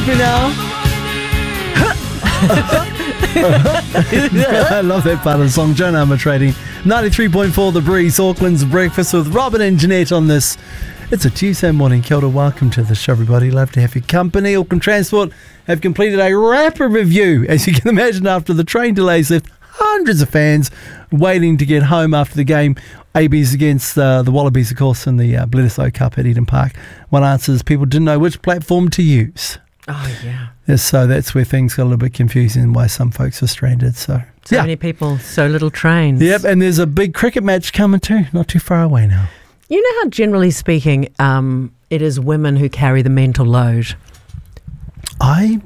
with me now. I love that part of the song. Joan Armour Trading. 93.4 The Breeze, Auckland's Breakfast with Robin and Jeanette on this. It's a Tuesday morning. Kia ora, welcome to the show, everybody. Love to have your company. Auckland Transport have completed a rapid review. As you can imagine, after the train delays left hundreds of fans waiting to get home after the game. ABs against the Wallabies, of course, in the Bledisloe Cup at Eden Park. One answer is people didn't know which platform to use. Oh, yeah. So that's where things got a little bit confusing and why some folks are stranded. So many people, so little trains. Yep, and there's a big cricket match coming too, not too far away now. You know how, generally speaking, it is women who carry the mental load? I'm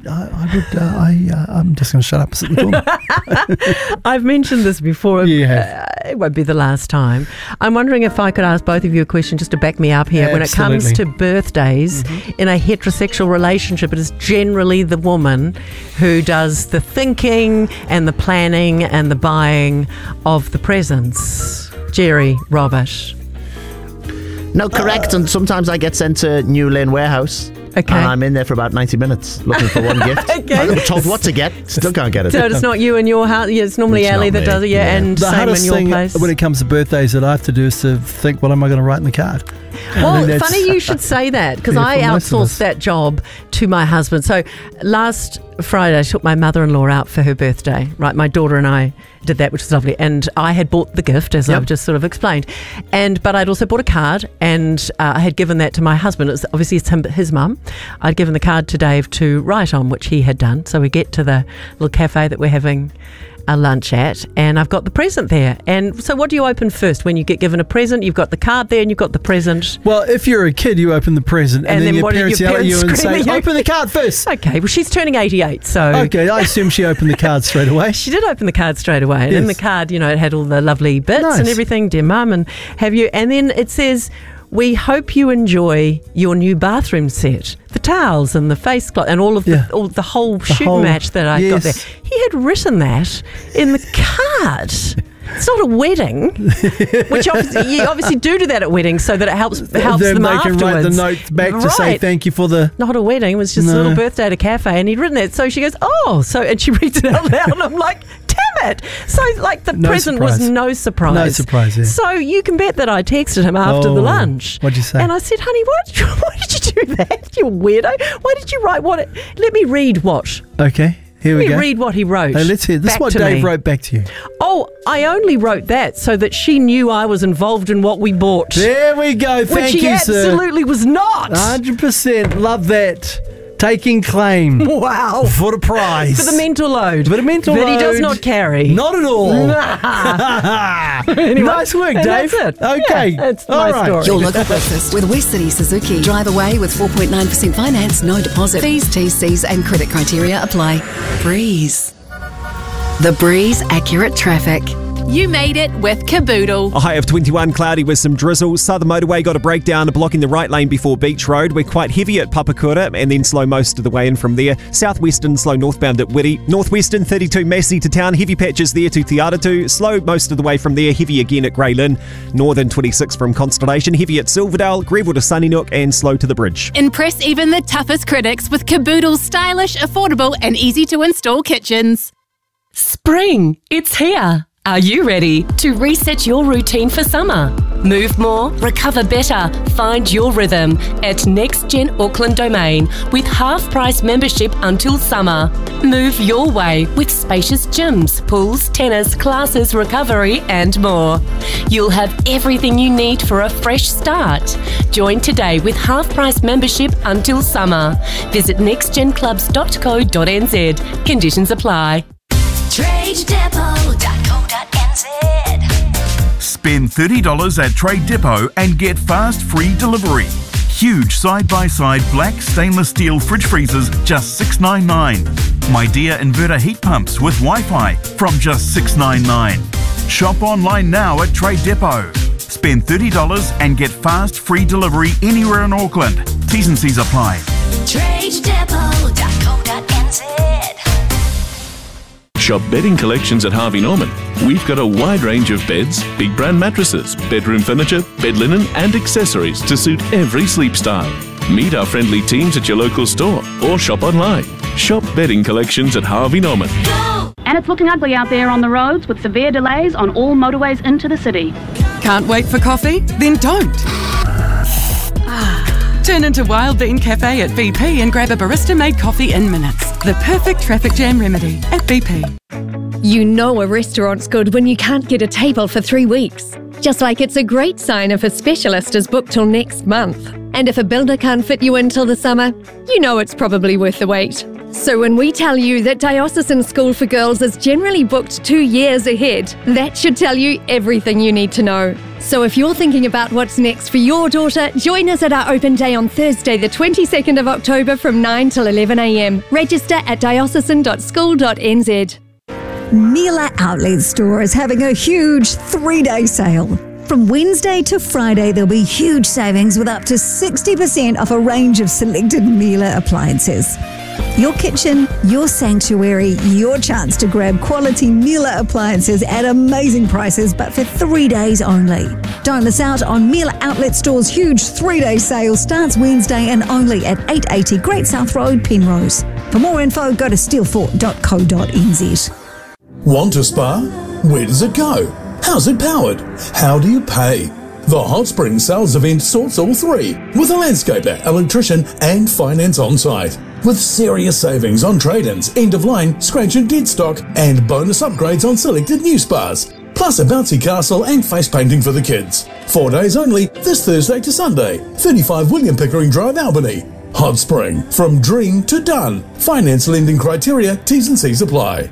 just going to shut up and sit in the corner. I've mentioned this before. It won't be the last time. I'm wondering if I could ask both of you a question just to back me up here. Absolutely. When it comes to birthdays in a heterosexual relationship, it is generally the woman who does the thinking and the planning and the buying of the presents. Jerry, Robert. No, correct. And sometimes I get sent to New Lane Warehouse. Okay. And I'm in there for about 90 minutes looking for one gift. Okay. I'm told what to get. Still can't get it. So it's not you in your house. Yeah, it's normally It's Ali not that me. does it. Yeah. And The same hardest in your thing place. when it comes to birthdays that I have to do is to think, what am I going to write in the card? Well, funny you should say that, because Yeah, I for most of us. outsourced that job to my husband. So last Friday I took my mother-in-law out for her birthday. Right, my daughter and I did that, which was lovely. And I had bought the gift, as I've just sort of explained. But I'd also bought a card, and I had given that to my husband. Obviously, it's his mum. I'd given the card to Dave to write on, which he had done. So we get to the little cafe that we're having a lunch at, and I've got the present there. And so what do you open first when you get given a present? You've got the card there and you've got the present. Well, if you're a kid, you open the present, and then your what do parents yell at you and say, open the card first. Okay, well, she's turning 88, so... Okay, I assume she opened the card straight away. She did open the card straight away. And in the card, it had all the lovely bits Nice. and everything, dear mum, and have you. And then it says, we hope you enjoy your new bathroom set. The towels and the face cloth and all of the whole shoot match that I got there. He had written that in the card. It's not a wedding, which you obviously do that at weddings so that it helps them Then they afterwards. can write the note back to say thank you for the... Not a wedding, it was just a little birthday at a cafe, and he'd written it. So she goes, and she reads it out loud, and I'm like, damn it. So, the present was no surprise. No surprise, yeah. So you can bet that I texted him after the lunch. What'd you say? And I said, honey, why did you do that, you weirdo? Why did you write what? Let me read what. Okay, here we go. Let me read what he wrote. Let's hear. This is what Dave wrote back to you. Oh, I only wrote that so that she knew I was involved in what we bought. There we go. Thank you, Which he sir. absolutely was not. 100%. Love that. Taking claim. Wow. For the prize. For the mental load. For the mental load. That he does not carry. Not at all. Anyway, nice work, and Dave. that's it. Okay. Yeah, that's all my right. story. Your local breakfast with West City Suzuki. Drive away with 4.9% finance, no deposit. Fees, TCs and credit criteria apply. Breeze. The Breeze Accurate Traffic. You made it with Caboodle. A high of 21, cloudy with some drizzle. Southern Motorway got a breakdown blocking the right lane before Beach Road. We're quite heavy at Papakura and then slow most of the way in from there. Southwestern slow northbound at Whitty. Northwestern 32 Massey to town. Heavy patches there to Te Aratu. Slow most of the way from there. Heavy again at Grey Lynn. Northern 26 from Constellation. Heavy at Silverdale. Greville to Sunnynook and slow to the bridge. Impress even the toughest critics with Caboodle's stylish, affordable and easy to install kitchens. Spring, it's here. Are you ready to reset your routine for summer? Move more, recover better, find your rhythm at NextGen Auckland Domain with half-price membership until summer. Move your way with spacious gyms, pools, tennis, classes, recovery and more. You'll have everything you need for a fresh start. Join today with half-price membership until summer. Visit nextgenclubs.co.nz. Conditions apply. TradeDepot.co.nz. Spend $30 at Trade Depot and get fast free delivery. Huge side-by-side black stainless steel fridge freezers, just $6.99. Midea inverter heat pumps with Wi-Fi from just $6.99. Shop online now at Trade Depot. Spend $30 and get fast free delivery anywhere in Auckland. T's and C's apply. TradeDepot.co.nz. Shop bedding collections at Harvey Norman. We've got a wide range of beds, big brand mattresses, bedroom furniture, bed linen and accessories to suit every sleep style. Meet our friendly teams at your local store or shop online. Shop bedding collections at Harvey Norman. And it's looking ugly out there on the roads with severe delays on all motorways into the city. Can't wait for coffee? Then don't. Turn into Wild Bean Cafe at BP and grab a barista-made coffee in minutes. The perfect traffic jam remedy at BP. You know a restaurant's good when you can't get a table for 3 weeks. Just like it's a great sign if a specialist is booked till next month. And if a builder can't fit you in till the summer, you know it's probably worth the wait. So when we tell you that Diocesan School for Girls is generally booked 2 years ahead, that should tell you everything you need to know. So if you're thinking about what's next for your daughter, join us at our open day on Thursday the 22nd of October from 9 till 11 a.m. Register at diocesan.school.nz. Miele Outlet Store is having a huge 3-day sale. From Wednesday to Friday, there'll be huge savings with up to 60% off a range of selected Miele appliances. Your kitchen, your sanctuary, your chance to grab quality Miele appliances at amazing prices, but for 3 days only. Don't miss out on Miele Outlet Store's huge 3-day sale. Starts Wednesday and only at 880 Great South Road, Penrose. For more info, go to steelfort.co.nz. Want a spa? Where does it go? How's it powered? How do you pay? The Hot Spring Sales event sorts all three, with a landscaper, electrician and finance on site. With serious savings on trade-ins, end-of-line, scratch and dead stock and bonus upgrades on selected new spas. Plus a bouncy castle and face painting for the kids. 4 days only, this Thursday to Sunday. 35 William Pickering Drive, Albany. Hot Spring, from dream to done. Finance lending criteria, T's and C's apply.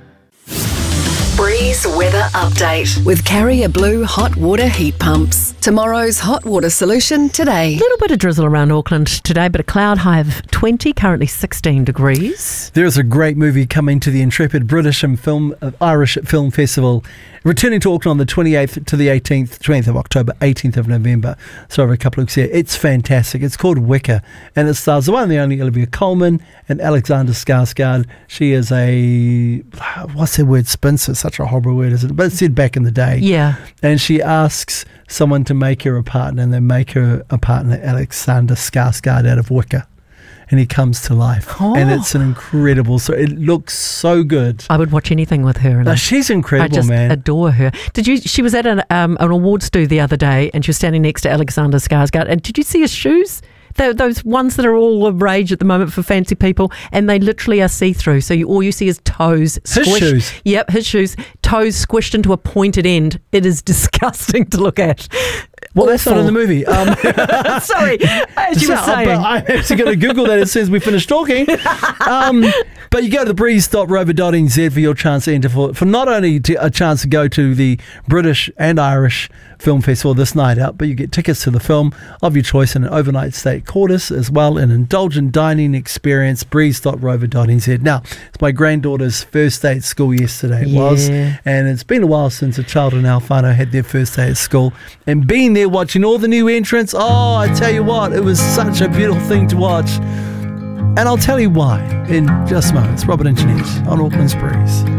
Breeze weather update with Carrier Blue hot water heat pumps. Tomorrow's hot water solution today. A little bit of drizzle around Auckland today, but a cloud high of 20, currently 16 degrees. There is a great movie coming to the intrepid British and Irish Film Festival, returning to Auckland on the 28th to the 18th, 20th of October, 18th of November. So over a couple of weeks here. It's fantastic. It's called Wicker, and it stars the one and the only Olivia Colman and Alexander Skarsgård. She is a, what's that word, spinster? Such a horrible word, isn't it? But it's said back in the day. Yeah. And she asks someone to make her a partner, and they make her a partner, Alexander Skarsgård, out of wicker. And he comes to life. Oh. And it's an incredible, so it looks so good. I would watch anything with her. And she's incredible, I just man. adore her. She was at an awards do the other day, and she was standing next to Alexander Skarsgård. And did you see his shoes? Those ones that are all of rage at the moment for fancy people, and they literally are see-through. So all you see is toes squished. His shoes? Yep, his shoes. Toes squished into a pointed end. It is disgusting to look at. Well, that's not in the movie. Sorry, as you were saying. I'm actually going to Google that as soon as we finish talking. But you go to thebreeze.rover.nz for your chance to enter for not only a chance to go to the British and Irish Film Festival this night out, but you get tickets to the film of your choice and an overnight stay at Quartus, as well an indulgent dining experience. Breeze.rover.nz. Now, it's my granddaughter's first day at school yesterday. It was, and it's been a while since a child in Alfano had their first day at school, and being there watching all the new entrants, I tell you what, it was such a beautiful thing to watch. And I'll tell you why in just moments. Robert and Jeanette on Auckland's Breeze.